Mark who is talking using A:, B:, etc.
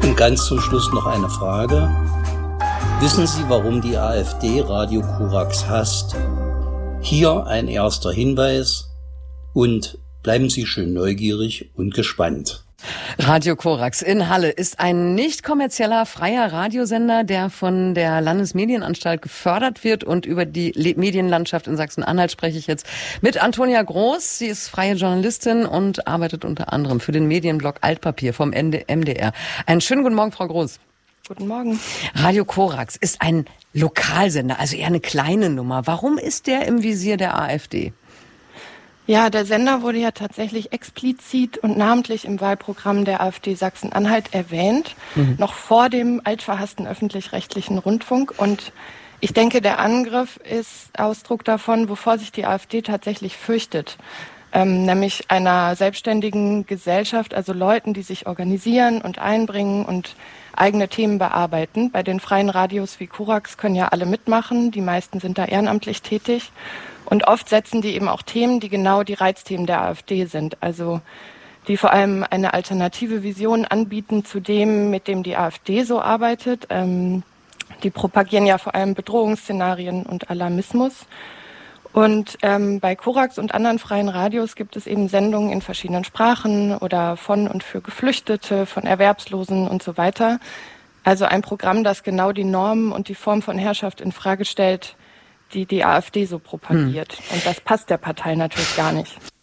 A: Und ganz zum Schluss noch eine Frage. Wissen Sie, warum die AfD Radio Korax hasst? Hier ein erster Hinweis und bleiben Sie schön neugierig und gespannt.
B: Radio Korax in Halle ist ein nicht kommerzieller freier Radiosender, der von der Landesmedienanstalt gefördert wird, und über die Medienlandschaft in Sachsen-Anhalt spreche ich jetzt mit Antonia Groß. Sie ist freie Journalistin und arbeitet unter anderem für den Medienblog Altpapier vom MDR. Einen schönen guten Morgen, Frau Groß.
C: Guten Morgen.
B: Radio Korax ist ein Lokalsender, also eher eine kleine Nummer. Warum ist der im Visier der AfD?
C: Ja, der Sender wurde ja tatsächlich explizit und namentlich im Wahlprogramm der AfD Sachsen-Anhalt erwähnt, noch vor dem altverhassten öffentlich-rechtlichen Rundfunk. Und ich denke, der Angriff ist Ausdruck davon, wovor sich die AfD tatsächlich fürchtet. Nämlich einer selbstständigen Gesellschaft, also Leuten, die sich organisieren und einbringen und eigene Themen bearbeiten. Bei den freien Radios wie Korax können ja alle mitmachen, die meisten sind da ehrenamtlich tätig. Und oft setzen die eben auch Themen, die genau die Reizthemen der AfD sind. Also die vor allem eine alternative Vision anbieten zu dem, mit dem die AfD so arbeitet. Die propagieren ja vor allem Bedrohungsszenarien und Alarmismus. Und bei Korax und anderen freien Radios gibt es eben Sendungen in verschiedenen Sprachen oder von und für Geflüchtete, von Erwerbslosen und so weiter. Also ein Programm, das genau die Normen und die Form von Herrschaft in Frage stellt, die AfD so propagiert. Und das passt der Partei natürlich gar nicht.